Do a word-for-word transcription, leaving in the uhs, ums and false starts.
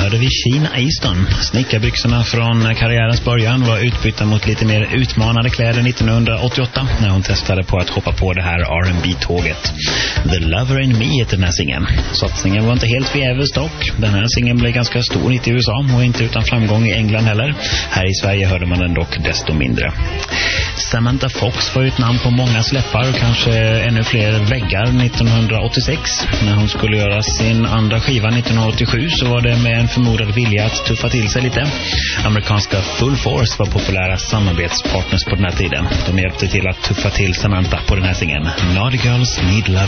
hörde vi Sheena Easton. Snickarbyxorna från karriärens början var utbytta mot lite mer utmanande kläder nittonhundraåttioåtta när hon testade på att hoppa på det här R and B-tåget. The Lover in Me heter den här singeln. Satsningen var inte helt förgäves dock. Den här singeln blev ganska stor hit i U S A och inte utan framgång i England heller. Här i Sverige hörde man den dock desto mindre. Samantha Fox var ett namn på många släppar och kanske ännu fler väggar nittonhundraåttiosex. När hon skulle göra sin andra skiva nittonhundraåttiosju så var det med en förmodad vilja att tuffa till sig lite. Amerikanska Full Force var populära samarbetspartners på den här tiden. De hjälpte till att tuffa till Samantha på den här singeln. Naughty Girls Need Love.